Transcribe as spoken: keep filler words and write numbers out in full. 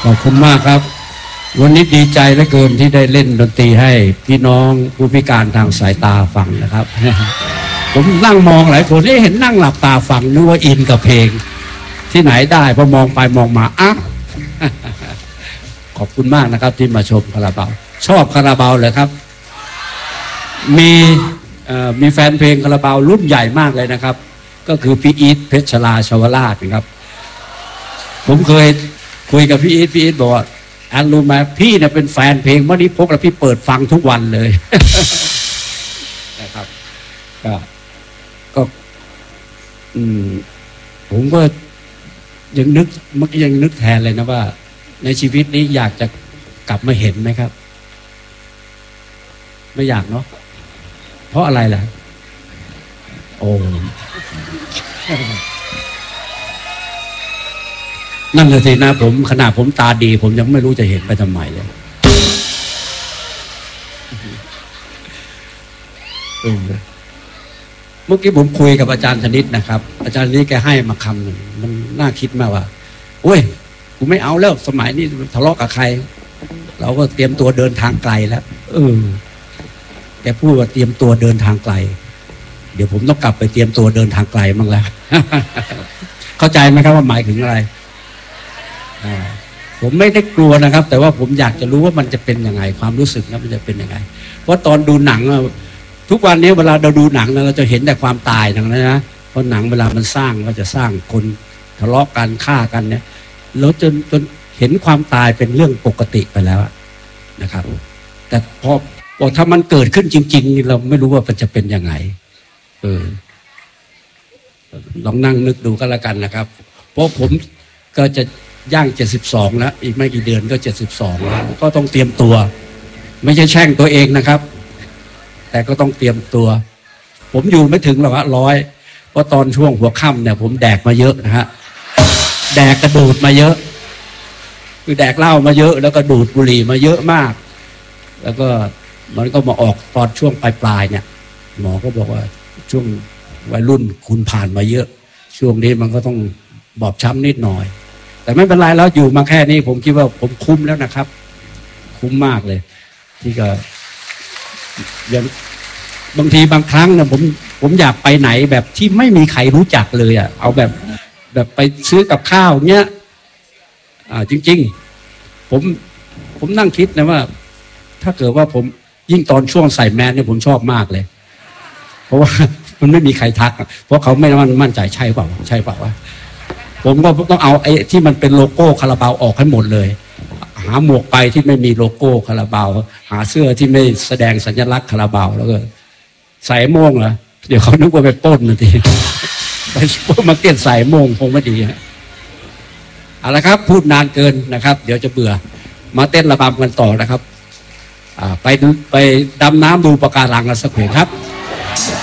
อบคุณมากครับวันนี้ดีใจเหลือเกินที่ได้เล่นดนตรีให้พี่น้องผู้พิการทางสายตาฟังนะครับ ผมนั่งมองหลายคนเห็นนั่งหลับตาฟังนึกว่าอินกับเพลงที่ไหนได้พอมองไปมองมาอ้าว ขอบคุณมากนะครับที่มาชมคาราบาวชอบคาราบาวเลยครับมีมีแฟนเพลงคาราบาวรุ่นใหญ่มากเลยนะครับก็คือพี่อีทเพชรชลาชวราชนะครับผมเคยคุยกับพี่อีทพี่อีทบอกว่าอันรู้ไหมพี่เนี่ยเป็นแฟนเพลงวันนี้พกแล้วพี่เปิดฟังทุกวันเลย นะครับก็ก็อืมผมก็ยังนึกเมื่อกี้ยังนึกแทนเลยนะว่าในชีวิตนี้อยากจะกลับมาเห็นไหมครับไม่อยากเนาะเพราะอะไรล่ะโอ้นั่นเลยสินะผมขนาดผมตาดีผมยังไม่รู้จะเห็นไปทำไมเลยเมื่อกี้ผมคุยกับอาจารย์ธนิตนะครับอาจารย์นี้แกให้มาคำหนึ่งมันน่าคิดมากว่าโอ้ยกูไม่เอาแล้วสมัยนี้ทะเลาะกับใครเราก็เตรียมตัวเดินทางไกลแล้วเออแกพูดว่าเตรียมตัวเดินทางไกลเดี๋ยวผมต้องกลับไปเตรียมตัวเดินทางไกลมั่งแล้ว เข้าใจไหมครับว่าหมายถึงอะไรผมไม่ได้กลัวนะครับแต่ว่าผมอยากจะรู้ว่ามันจะเป็นยังไงความรู้สึกนะมันจะเป็นยังไงเพราะตอนดูหนังทุกวันนี้เวลาเราดูหนังเราจะเห็นแต่ความตายทั้งนั้นนะเพราะหนังเวลามันสร้างก็จะสร้างคนทะเลาะกันฆ่ากันเนี่ยแล้วจนจนเห็นความตายเป็นเรื่องปกติไปแล้วนะครับแต่พอพอถ้ามันเกิดขึ้นจริงๆเราไม่รู้ว่ามันจะเป็นยังไงเออลองนั่งนึกดูก็แล้วกันนะครับเพราะผมก็จะย่างเจ็ดสิบสองแล้วอีกไม่กี่เดือนก็เจ็ดสิบสองแล้วก็ต้องเตรียมตัวไม่ใช่แช่งตัวเองนะครับแต่ก็ต้องเตรียมตัวผมอยู่ไม่ถึงหรอกฮะร้อยเพราะตอนช่วงหัวค่ำเนี่ยผมแดกมาเยอะนะฮะแดกกระดูดมาเยอะคือแดกเหล้ามาเยอะแล้วก็ดูดบุหรี่มาเยอะมากแล้วก็มันก็มาออกตอนช่วงปลายปลายเนี่ยหมอก็บอกว่าช่วงวัยรุ่นคุณผ่านมาเยอะช่วงนี้มันก็ต้องบอบช้ำนิดหน่อยแต่ไม่เป็นไรแล้วอยู่มาแค่นี้ผมคิดว่าผมคุ้มแล้วนะครับคุ้มมากเลยที่ก็อย่างบางทีบางครั้งเนี่ยผมผมอยากไปไหนแบบที่ไม่มีใครรู้จักเลยอ่ะเอาแบบแบบไปซื้อกับข้าวเงี้ยอ่าจริงๆผมผมนั่งคิดนะว่าถ้าเกิดว่าผมยิ่งตอนช่วงใส่แมสเนี่ยผมชอบมากเลยเพราะว่ามันไม่มีใครทักเพราะเขาไม่มั่นใจใช่เปล่าใช่เปล่าวะผมก็ต้องเอาไอ้ที่มันเป็นโลโก้คาราบาวออกให้หมดเลยหาหมวกไปที่ไม่มีโลโก้คาราบาวหาเสื้อที่ไม่แสดงสัญลักษณ์คาราบาวแล้วก็ใส่โม่งเหรอเดี๋ยวเขานึกว่าไปปล้นนะทีไปซุปเปอร์มาร์เก็ตใส่โม่งคงไม่ดีฮะเอาละครับพูดนานเกินนะครับเดี๋ยวจะเบื่อมาเต้นระบำกันต่อนะครับไปไปดำน้ำดูปะการังกันสักเพลงครับ